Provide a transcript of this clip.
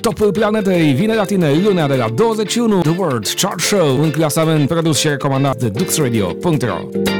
Topul Planetei vine la tine lunea de la 21. The World Chart Show, un clasament produs și recomandat de DuxRadio.ro.